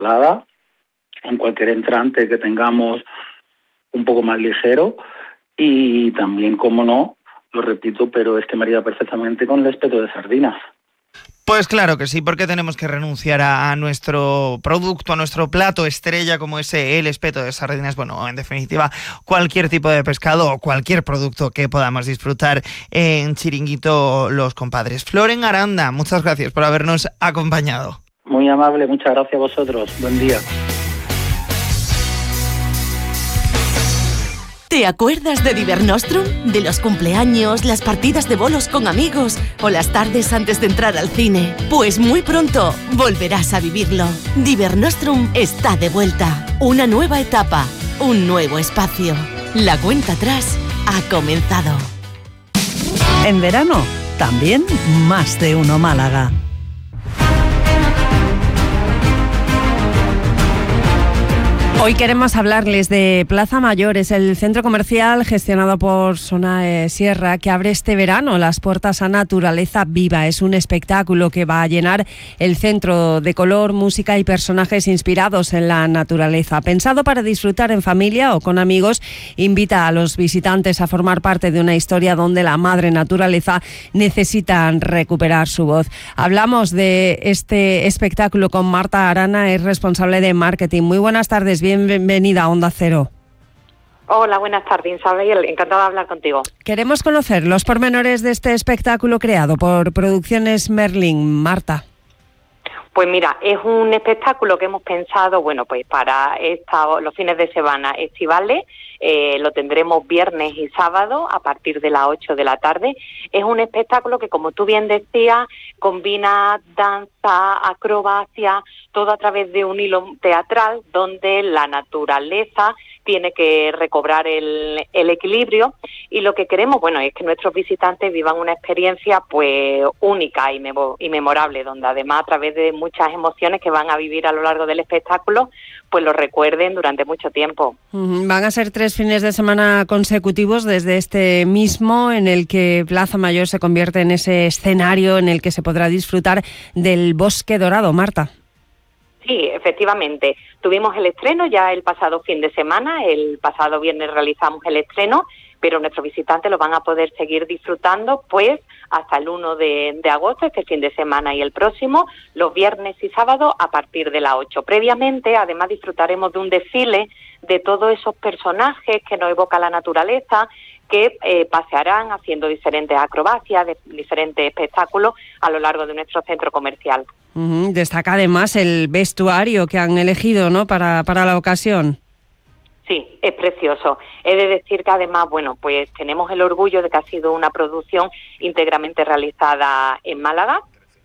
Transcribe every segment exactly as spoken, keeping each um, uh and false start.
salada, en cualquier entrante que tengamos un poco más ligero, y también, como no, lo repito, pero es que marida perfectamente con el espeto de sardinas. Pues claro que sí, porque tenemos que renunciar a, a nuestro producto, a nuestro plato estrella como ese, el espeto de sardinas. Bueno, en definitiva, cualquier tipo de pescado o cualquier producto que podamos disfrutar en Chiringuito Los Compadres. Floren Aranda, muchas gracias por habernos acompañado. Muy amable, muchas gracias a vosotros. Buen día. ¿Te acuerdas de Divernostrum? ¿De los cumpleaños, las partidas de bolos con amigos o las tardes antes de entrar al cine? Pues muy pronto volverás a vivirlo. Divernostrum está de vuelta. Una nueva etapa, un nuevo espacio. La cuenta atrás ha comenzado. En verano, también Más de Uno Málaga. Hoy queremos hablarles de Plaza Mayor, es el centro comercial gestionado por Sonae Sierra que abre este verano las puertas a Naturaleza Viva. Es un espectáculo que va a llenar el centro de color, música y personajes inspirados en la naturaleza. Pensado para disfrutar en familia o con amigos, invita a los visitantes a formar parte de una historia donde la madre naturaleza necesita recuperar su voz. Hablamos de este espectáculo con Marta Arana, es responsable de marketing. Muy buenas tardes, bien. Bienvenida a Onda Cero. Hola, buenas tardes, Isabel. Encantada de hablar contigo. Queremos conocer los pormenores de este espectáculo creado por Producciones Merlin. Marta. Pues mira, es un espectáculo que hemos pensado, bueno, pues para esta, los fines de semana estivales. Eh, lo tendremos viernes y sábado a partir de las ocho de la tarde. Es un espectáculo que, como tú bien decías, combina danza, acrobacia, todo a través de un hilo teatral donde la naturaleza tiene que recobrar el, el equilibrio, y lo que queremos, bueno, es que nuestros visitantes vivan una experiencia pues única y, memo- y memorable, donde además a través de muchas emociones que van a vivir a lo largo del espectáculo, pues lo recuerden durante mucho tiempo. Uh-huh. Van a ser tres fines de semana consecutivos desde este mismo, en el que Plaza Mayor se convierte en ese escenario en el que se podrá disfrutar del Bosque Dorado. Marta. Sí, efectivamente. Tuvimos el estreno ya el pasado fin de semana, el pasado viernes realizamos el estreno, pero nuestros visitantes lo van a poder seguir disfrutando pues hasta el uno de, de agosto, este fin de semana y el próximo, los viernes y sábados a partir de las ocho. Previamente, además, disfrutaremos de un desfile de todos esos personajes que nos evoca la naturaleza, que eh, pasearán haciendo diferentes acrobacias, de, diferentes espectáculos a lo largo de nuestro centro comercial. Uh-huh. Destaca además el vestuario que han elegido, ¿no?, para, para la ocasión. Sí, es precioso. He de decir que además, bueno, pues tenemos el orgullo de que ha sido una producción íntegramente realizada en Málaga,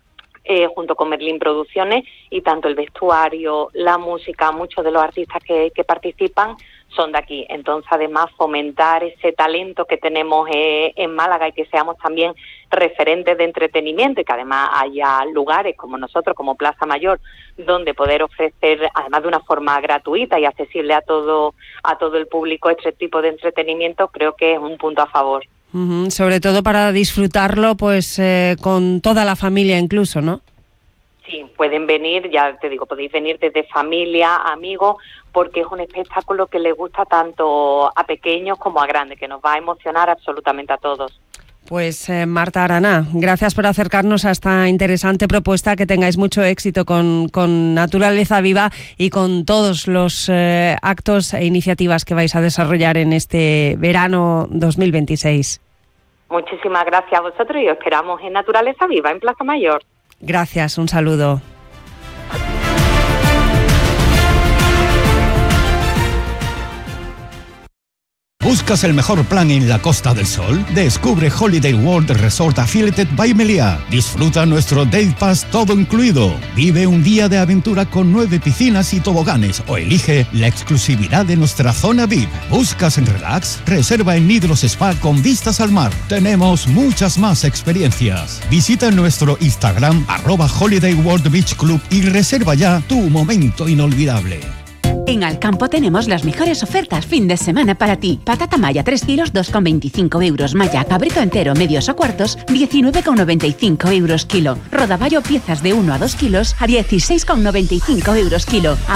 eh, junto con Merlin Producciones, y tanto el vestuario, la música, muchos de los artistas que, que participan son de aquí. Entonces, además, fomentar ese talento que tenemos eh, en Málaga y que seamos también referentes de entretenimiento, y que además haya lugares como nosotros, como Plaza Mayor, donde poder ofrecer, además de una forma gratuita y accesible a todo a todo el público, este tipo de entretenimiento, creo que es un punto a favor. Uh-huh. Sobre todo para disfrutarlo pues eh, con toda la familia incluso, ¿no? Sí, pueden venir, ya te digo, podéis venir desde familia, amigos, porque es un espectáculo que les gusta tanto a pequeños como a grandes, que nos va a emocionar absolutamente a todos. Pues eh, Marta Arana, gracias por acercarnos a esta interesante propuesta, que tengáis mucho éxito con, con Naturaleza Viva y con todos los eh, actos e iniciativas que vais a desarrollar en este verano dos mil veintiséis. Muchísimas gracias a vosotros y os esperamos en Naturaleza Viva, en Plaza Mayor. Gracias, un saludo. ¿Buscas el mejor plan en la Costa del Sol? Descubre Holiday World Resort Affiliated by Meliá. Disfruta nuestro Day Pass todo incluido. Vive un día de aventura con nueve piscinas y toboganes, o elige la exclusividad de nuestra zona V I P. ¿Buscas en relax? Reserva en Nidros Spa con vistas al mar. Tenemos muchas más experiencias. Visita nuestro Instagram arroba Holiday World Beach Club y reserva ya tu momento inolvidable. En Alcampo tenemos las mejores ofertas fin de semana para ti. Patata maya tres kilos, dos con veinticinco euros. Maya cabrito entero, medios o cuartos, diecinueve con noventa y cinco euros kilo. Rodaballo piezas de uno a dos kilos a dieciséis con noventa y cinco euros kilo.